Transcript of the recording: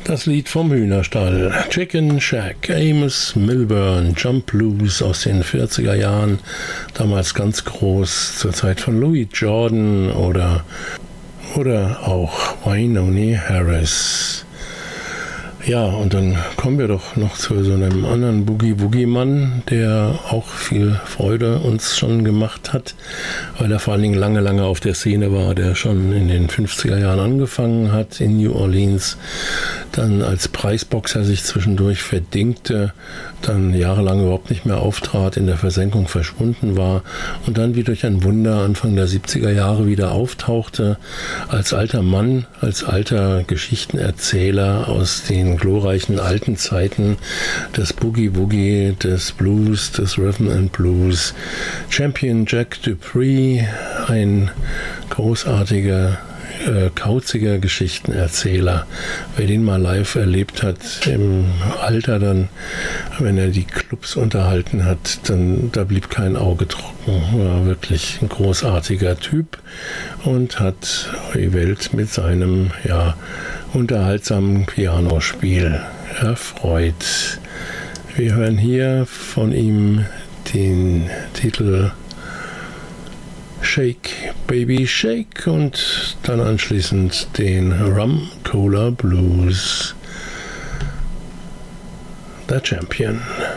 Das Lied vom Hühnerstall. Chicken Shack, Amos Milburn, Jump Blues aus den 40er Jahren, damals ganz groß, zur Zeit von Louis Jordan oder auch Wynonie Harris. Ja, und dann kommen wir doch noch zu so einem anderen Boogie-Woogie-Mann, der auch viel Freude uns schon gemacht hat, weil er vor allen Dingen lange, lange auf der Szene war, der schon in den 50er Jahren angefangen hat in New Orleans, dann als Preisboxer sich zwischendurch verdingte, dann jahrelang überhaupt nicht mehr auftrat, in der Versenkung verschwunden war und dann wie durch ein Wunder Anfang der 70er Jahre wieder auftauchte, als alter Mann, als alter Geschichtenerzähler aus den glorreichen alten Zeiten des Boogie-Woogie, des Blues, des Rhythm and Blues. Champion Jack Dupree, ein großartiger, kauziger Geschichtenerzähler. Wer den mal live erlebt hat, im Alter dann, wenn er die Clubs unterhalten hat, dann da blieb kein Auge trocken. War wirklich ein großartiger Typ und hat die Welt mit seinem, unterhaltsamen Pianospiel erfreut. Wir hören hier von ihm den Titel Shake, Baby Shake und dann anschließend den Rum Cola Blues. The Champion.